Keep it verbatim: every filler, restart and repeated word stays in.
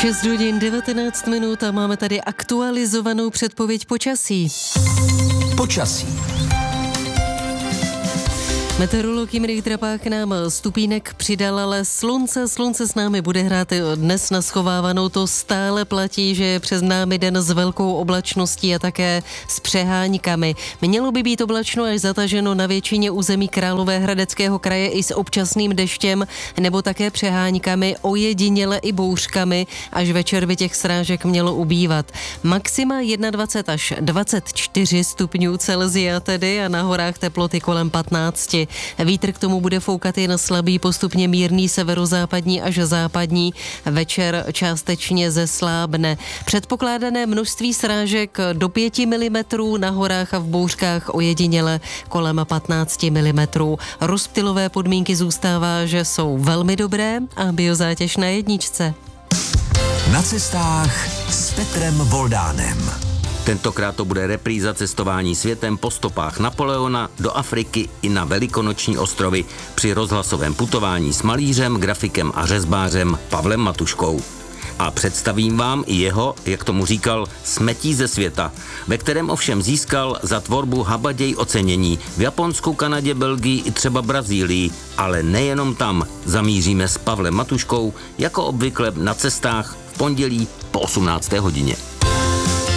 šest hodin devatenáct minut a máme tady aktualizovanou předpověď počasí. Počasí. Meteorolog Jindřich Drapák nám stupínek přidal, ale slunce, slunce s námi bude hrát dnes na schovávanou. To stále platí, že je přes námi den s velkou oblačností a také s přeháňkami. Mělo by být oblačno až zataženo na většině území Královéhradeckého kraje i s občasným deštěm nebo také přeháňkami, ojediněle i bouřkami. Až večer by těch srážek mělo ubývat. Maxima dvacet jedna až dvacet čtyři stupňů Celsia tedy a na horách teploty kolem patnáct. Vítr k tomu bude foukat jen slabý, postupně mírný severozápadní až západní. Večer částečně zeslábne. Předpokládané množství srážek do pěti milimetrů, na horách a v bouřkách ojediněle kolem patnáct milimetrů. Rozptylové podmínky zůstává, že jsou velmi dobré a biozátěž na jedničce. Na cestách s Petrem Voldánem. Tentokrát to bude repríza cestování světem po stopách Napoleona do Afriky i na Velikonoční ostrovy při rozhlasovém putování s malířem, grafikem a řezbářem Pavlem Matuškou. A představím vám i jeho, jak tomu říkal, smetí ze světa, ve kterém ovšem získal za tvorbu habaděj ocenění v Japonsku, Kanadě, Belgii i třeba Brazílii, ale nejenom tam. Zamíříme s Pavlem Matuškou jako obvykle na cestách v pondělí po osmnácté hodině.